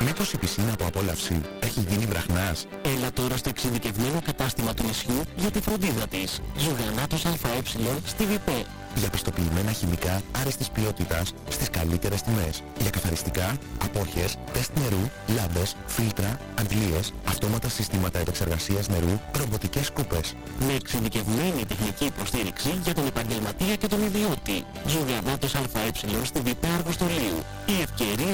Μήπως η πισίνα από απόλαυση έχει γίνει βραχνάς? Έλα τώρα στο εξειδικευμένο κατάστημα του νησιού για τη φροντίδα της. Ζουγανάτος ΑΕ στη ΒΠ. Για πιστοποιημένα χημικά άριστης ποιότητας στις καλύτερες τιμές. Για καθαριστικά, απόχες, τεστ νερού, λάμπες, φίλτρα, αντλίες, αυτόματα συστήματα επεξεργασίας νερού, ρομποτικές σκούπες. Με εξειδικευμένη τεχνική υποστήριξη για τον επαγγελματία και τον ιδιώτη. Ζουγανάτος ΑΕ στη ΒΠ Αργοστολίου. Η ευκαιρία